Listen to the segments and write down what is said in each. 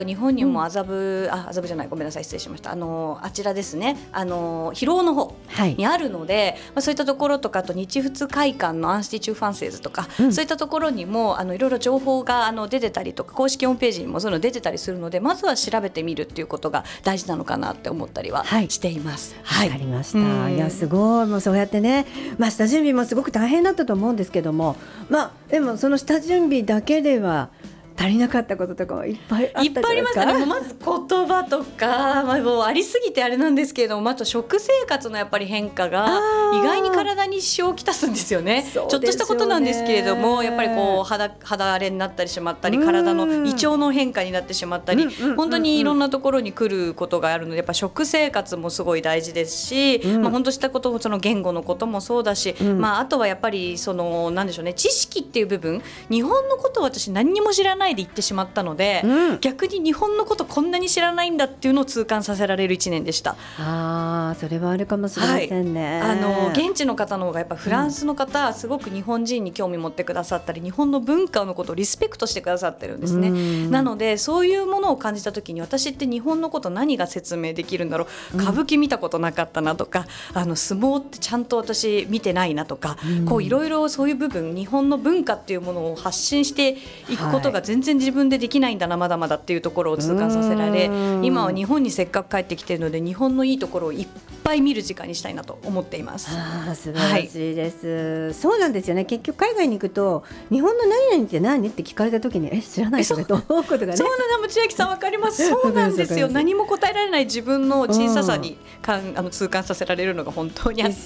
日本にも麻布じゃない、ごめんなさい、失礼しました。あちらですね、広尾の方にあるので、そういったところとか、あと日仏会館のアンスティチューファンセーズとか、そういったところにもいろいろ情報が出てたりとか、公式ホームページにもそういうの出てたりするので、まずは調べてみるっていうことが大事なのかなって思ったりはしています。 わかりました。いや、すごい。もうそうやってね、下準備もすごく大変だったと思うんですけども、でもその下準備だけでは足りなかったこととかはいっぱいあったじゃないですか。 いっぱいありましたね。まず言葉とか、もうありすぎてあれなんですけれども、あと食生活のやっぱり変化が意外に体に支障をきたすんですよね。ちょっとしたことなんですけれども、やっぱりこう肌荒れになったりしまったり、体の胃腸の変化になってしまったり、本当にいろんなところに来ることがあるので、やっぱ食生活もすごい大事ですし、本当したこと、その言語のこともそうだし、あとはやっぱりなんでしょうね、知識っていう部分、日本のことを私何にも知らないで行ってしまったので、逆に日本のことこんなに知らないんだっていうのを痛感させられる1年でした。 それはあるかもしれませんね。 現地の方の方がやっぱフランスの方、すごく日本人に興味持ってくださったり、日本の文化のことをリスペクトしてくださってるんですね。なのでそういうものを感じた時に、私って日本のこと何が説明できるんだろう、歌舞伎見たことなかったなとか、相撲ってちゃんと私見てないなとか、いろいろそういう部分、日本の文化っていうものを発信していくことが全然自分でできないんだな、まだまだっていうところを痛感させられ、今は日本にせっかく帰ってきているので、日本のいいところをいっぱい見る時間にしたいなと思っています。 素晴らしいです、そうなんですよね。結局海外に行くと、日本の何々って何って聞かれた時に知らないとかと思うことがね。 そうなんだ、千秋さん分かります。そうなんですよ。何も答えられない自分の小ささに痛感させられるのが本当にあって、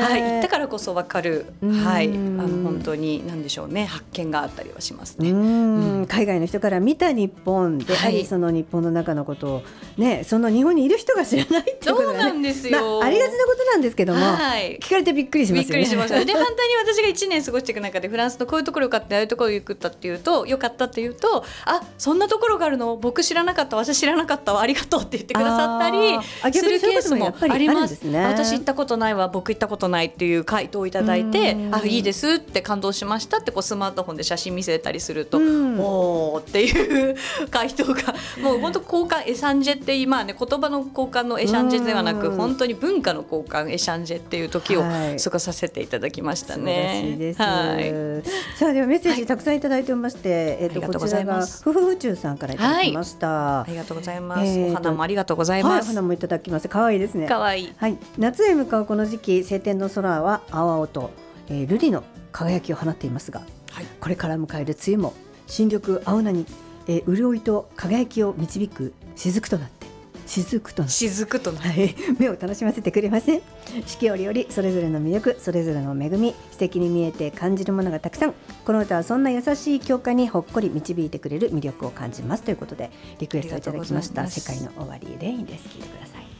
行ったからこそ分かる、本当に何でしょうね、発見があったりはしますね。 海外の人から見た日本であり、その日本の中のことをね、その日本にいる人が知らないっていうことがね、 そうなんですよ。 ありがちなことなんですけども、聞かれてびっくりしますよね。 びっくりしましたで、反対に私が1年過ごしていく中で、フランスのこういうところよかった、ああいうところよかったっていうと、そんなところがあるの、僕知らなかった、私知らなかったわ、ありがとうって言ってくださったりするケースもあります。私行ったことないわ、僕行ったことないっていう回答をいただいて、いいですって感動しましたってスマートフォンで写真見せたりすると、おーっていう回答がもう本当交換エシャンジェって言葉の交換のエシャンジェではなく、本当に文化の交換エシャンジェっていう時を過ごさせていただきましたね。 さあ、ではメッセージたくさんいただいておりまして、こちらがふふふちゅうさんからいただきました。 ありがとうございます。お花もありがとうございます。 お花もいただきます。可愛いですね。 可愛い。 夏へ向かうこの時期、晴天の空は青々と、瑠璃の輝きを放っていますが、これから迎える梅雨も新緑青菜に、潤いと輝きを導く雫となって、目を楽しませてくれません。四季折々それぞれの魅力、それぞれの恵み、素敵に見えて感じるものがたくさん。この歌はそんな優しい教科にほっこり導いてくれる魅力を感じますということでリクエストいただきました。世界の終わりレインです。聴いてください。